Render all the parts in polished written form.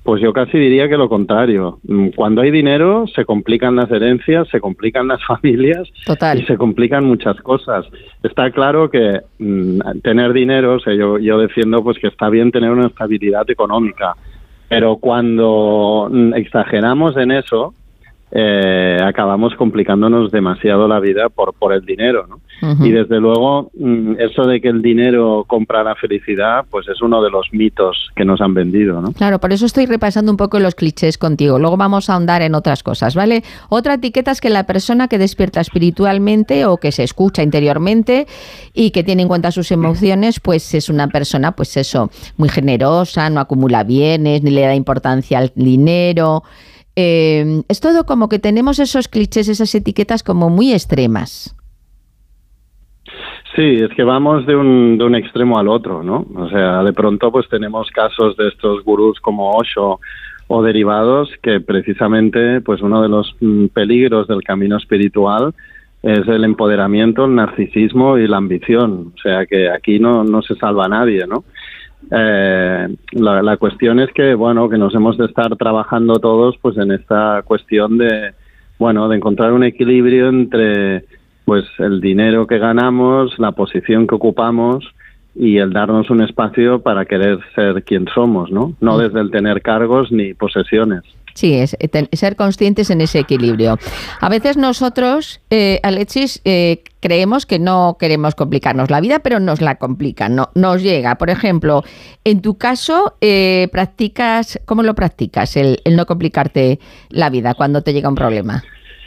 Pues yo casi diría que lo contrario. Cuando hay dinero se complican las herencias, se complican las familias. Total. Y se complican muchas cosas. Está claro que tener dinero, o sea, yo defiendo pues que está bien tener una estabilidad económica, pero cuando exageramos en eso, acabamos complicándonos demasiado la vida por el dinero, ¿no? Uh-huh. Y desde luego eso de que el dinero compra la felicidad, pues es uno de los mitos que nos han vendido, ¿no? Claro, por eso estoy repasando un poco los clichés contigo. Luego vamos a ahondar en otras cosas, ¿vale? Otra etiqueta es que la persona que despierta espiritualmente o que se escucha interiormente y que tiene en cuenta sus emociones, pues es una persona, pues eso, muy generosa, no acumula bienes, ni le da importancia al dinero. Es todo como que tenemos esos clichés, esas etiquetas como muy extremas. Sí, es que vamos de un extremo al otro, ¿no? O sea, de pronto pues tenemos casos de estos gurús como Osho o derivados que precisamente pues uno de los peligros del camino espiritual es el empoderamiento, el narcisismo y la ambición. O sea, que aquí no se salva nadie, ¿no? La cuestión es que, bueno, que nos hemos de estar trabajando todos pues en esta cuestión de encontrar un equilibrio entre pues el dinero que ganamos, la posición que ocupamos y el darnos un espacio para querer ser quien somos, ¿no? No desde el tener cargos ni posesiones. Sí, es ser conscientes en ese equilibrio. A veces nosotros, Alexis, creemos que no queremos complicarnos la vida, pero nos la complican, nos llega. Por ejemplo, en tu caso, ¿cómo lo practicas, el no complicarte la vida cuando te llega un problema?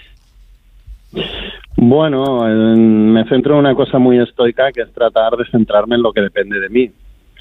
Bueno, me centro en una cosa muy estoica, que es tratar de centrarme en lo que depende de mí.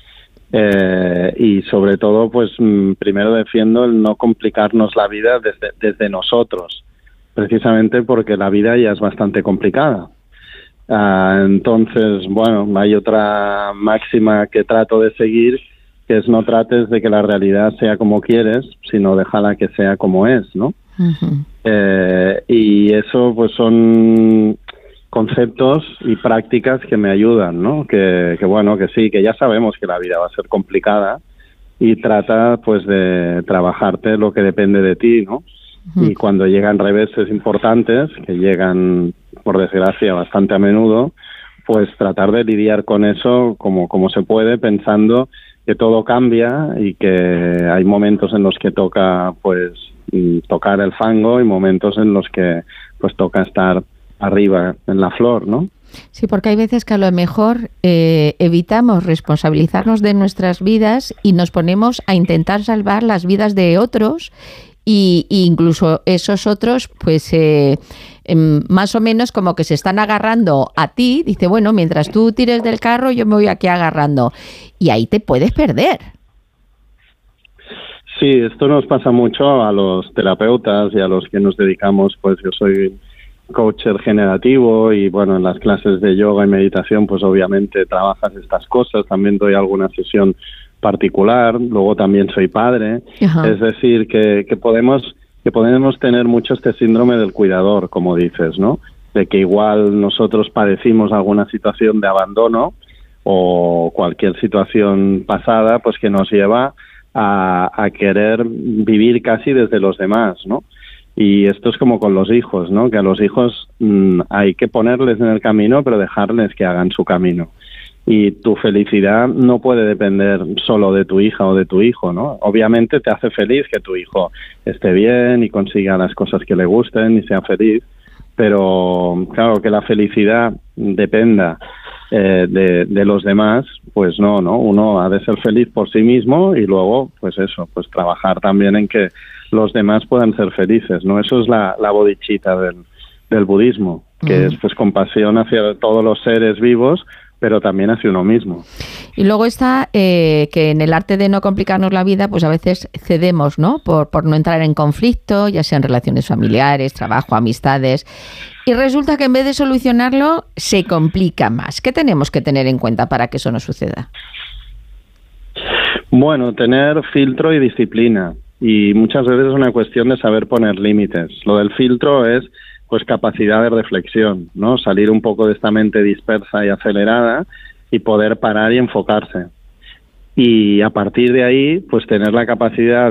Y sobre todo, pues primero defiendo el no complicarnos la vida desde nosotros, precisamente porque la vida ya es bastante complicada. Entonces, bueno, hay otra máxima que trato de seguir, que es no trates de que la realidad sea como quieres, sino déjala que sea como es, ¿no? Uh-huh. Y eso pues son conceptos y prácticas que me ayudan, ¿no? Que bueno, que sí, que ya sabemos que la vida va a ser complicada y trata pues de trabajarte lo que depende de ti, ¿no? Uh-huh. Y cuando llegan reveses importantes, que llegan por desgracia bastante a menudo, pues tratar de lidiar con eso como se puede, pensando que todo cambia y que hay momentos en los que toca pues tocar el fango y momentos en los que pues toca estar arriba en la flor, ¿no? Sí, porque hay veces que a lo mejor evitamos responsabilizarnos de nuestras vidas y nos ponemos a intentar salvar las vidas de otros y incluso esos otros pues más o menos como que se están agarrando a ti. Dice, bueno, mientras tú tires del carro yo me voy aquí agarrando y ahí te puedes perder. Sí, esto nos pasa mucho a los terapeutas y a los que nos dedicamos, pues yo soy coach regenerativo y bueno, en las clases de yoga y meditación pues obviamente trabajas estas cosas, también doy alguna sesión particular, luego también soy padre. Ajá. Es decir, que podemos tener mucho este síndrome del cuidador, como dices, ¿no? De que igual nosotros padecimos alguna situación de abandono o cualquier situación pasada pues que nos lleva a querer vivir casi desde los demás, ¿no? Y esto es como con los hijos, ¿no? Que a los hijos hay que ponerles en el camino, pero dejarles que hagan su camino. Y tu felicidad no puede depender solo de tu hija o de tu hijo, ¿no? Obviamente te hace feliz que tu hijo esté bien y consiga las cosas que le gusten y sea feliz, pero claro, que la felicidad dependa de los demás, pues no, uno ha de ser feliz por sí mismo y luego, pues eso, pues trabajar también en que los demás puedan ser felices, ¿no? Eso es la bodhicitta del budismo, que es pues compasión hacia todos los seres vivos, pero también hacia uno mismo. Y luego está que en el arte de no complicarnos la vida, pues a veces cedemos, ¿no? Por no entrar en conflicto, ya sea en relaciones familiares, trabajo, amistades. Y resulta que en vez de solucionarlo, se complica más. ¿Qué tenemos que tener en cuenta para que eso no suceda? Bueno, tener filtro y disciplina. Y muchas veces es una cuestión de saber poner límites. Lo del filtro es pues capacidad de reflexión, ¿no? Salir un poco de esta mente dispersa y acelerada y poder parar y enfocarse. Y a partir de ahí, pues tener la capacidad